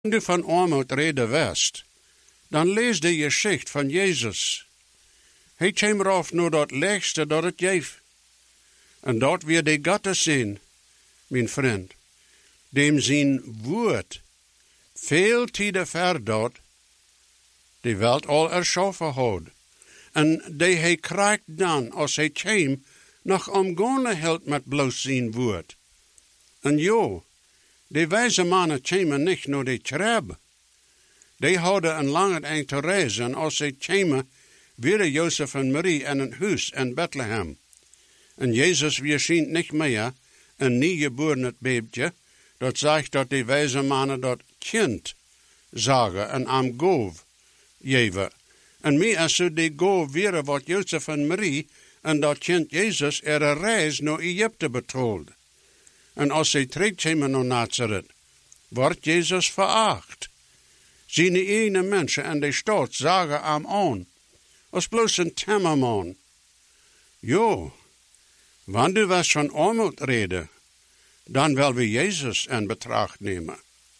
du van armoed reden west, dan lees de geschichte van Jezus. Hij kwam eraf naar dat leegste dat het geeft. En dat weer de Gottes zijn, mijn vriend, dem zijn woord veel tijden verdort, die welt al erschaffen had. En die hij krijgt dan, als hij kwam, nog omgående helt met bloos zijn woord. En jo, die wijze mannen kwamen niet naar de trab. Die hadden een lange eind te reizen, en als zij kwamen, weer Jozef en Marie en een huis in Bethlehem. En Jezus verschijnt niet meer, een nieuwgeboren babytje, dat zegt dat die wijze mannen dat kind zagen en aan goof geven. En mij als zo die goof weer wat Jozef en Marie en dat kind Jezus een reis naar Egypte betoeld. En als zij terugkomen naar Nazareth, wordt Jezus veracht. Zijn ene mensen en de stad zagen hem aan, als bloos een timmerman. Jo, wanneer du was van armoed reden, dan wil we Jezus in betracht nemen.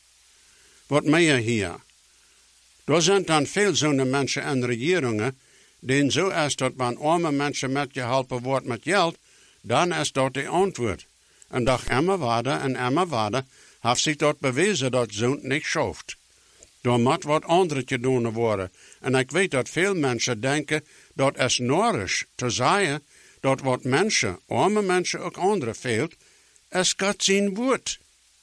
Wat meer hier? Er zijn dan veel zo'n mensen en regeringen, die zo is dat man arme mensen met geholpen wordt met geld, dan is dat de antwoord. En dag immer waarde, heeft zich dat bewezen dat zo'n niet schaft. Er moet wat andere gedaan worden. En ik weet dat veel mensen denken dat is nodig te zeggen dat wat mensen, arme mensen ook anderen veelt, is God zijn woord.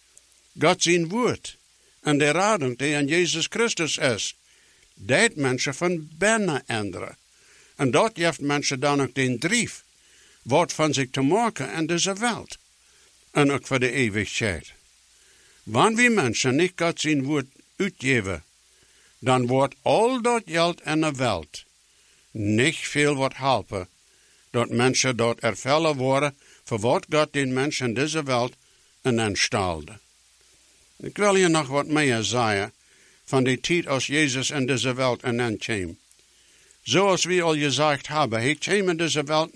God zijn woord. En de rading die in Jezus Christus is, dat mensen van binnen änderen. En dat geeft mensen dan ook den drief, wat van zich te maken in deze wereld. En ook voor de eeuwigheid. Wanneer we mensen niet God zijn woord uitgeven, dan wordt al dat geld in de wereld niet veel wat helpen, dat mensen dat ervellen worden voor wat God den mensen in deze wereld instelde. Ik wil hier nog wat meer zeggen van die tijd als Jezus in deze wereld kwam. Zoals we al gezegd hebben, hij kwam in deze wereld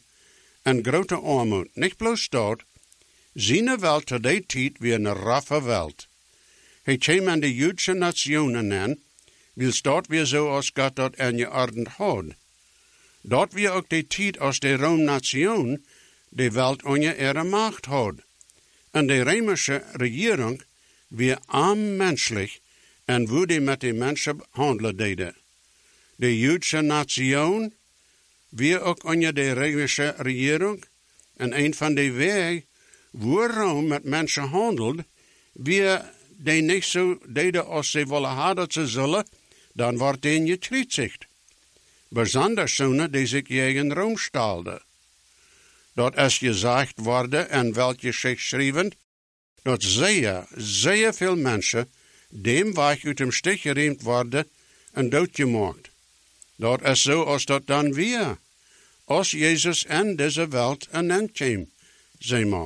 en grote armoede, niet bloos dat, zijn wereld te die tijd weer een raffe wereld. Hij kwam in de Joodse nationen wil dat weer zo als God dat in je orden had. Dat weer ook de tijd als de Rome-nation de wereld onder ihre macht had. En de Römische regering weer aanmenselijk en hoe die met de mensen handelen deden. De Joodse nation weer ook onder de Römische regering en een van de wegen waar Rome met mensen handelt, weer die niet zo deden als ze willen hadden ze zullen, dan wordt die gekritzigd. Besonders zonen die zich tegen Rome stelden. Dat is gezegd worden en welke zich schreven, dat zeer veel mensen dem weg uit dem stich gereemd worden en doodgemaakt. Dat is zo als dat dan weer, als Jezus in deze wereld een end kwam, zeg maar.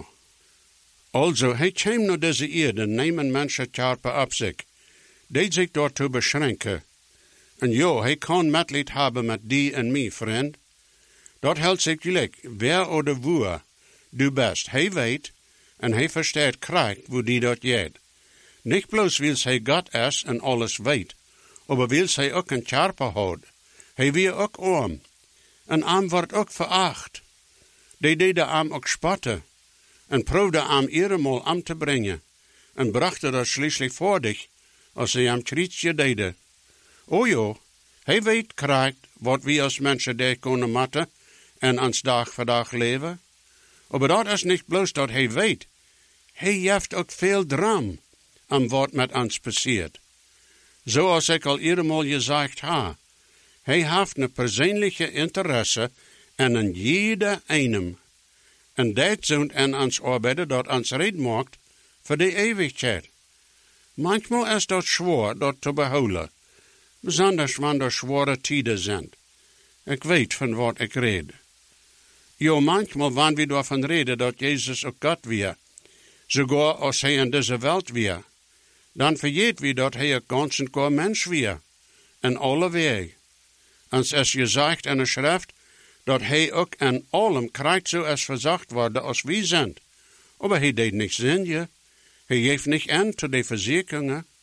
Also, hij kwam naar deze aarde, nemen mensen karpen op zich, die zich daartoe beschränken. En jo, hij kan medlijd hebben met die en mij, vriend. Dat helpt zich gelijk, wer oder wo du bist. Hij weet en hij verstaat krijgt hoe die dat jeet. Niet bloos wil hij God is en alles weet, maar wil hij ook een karpen houden. Hij weer ook arm. En arm wordt ook veracht. Die deden arm ook spotten. En proefde arm eenmaal aan te brengen. En brachten dat schließlich voor dich, als hij am krietje deden. O jo, hij weet krijgt wat we als mensen daar kunnen matten en ons dag voor dag leven. Maar dat is niet bloos dat hij weet. Hij heeft ook veel dram aan wat met ons passiert. Zoals ik al eenmaal gezegd heb, hij heeft een persoonlijke interesse in een jeder einem. En dat zoekt in ons arbeiden dat ons red maakt voor de eeuwigheid. Manchmal is dat zwaar dat te behouden, besonders wanneer er zware tijden zijn. Ik weet van wat ik red. Jo, manchmal wanneer we daarvan reden dat Jezus ook God weer, sogar als hij in deze wereld weer, dan vergeet we dat hij een ganzen koor mens weer, in alle wegen. En es is gezegd in de schrift, dat hij ook in allem krijgt zo als verzacht worden als wij zijn. Maar hij deed niks in je. Hij geeft niet aan te de verzekeringen.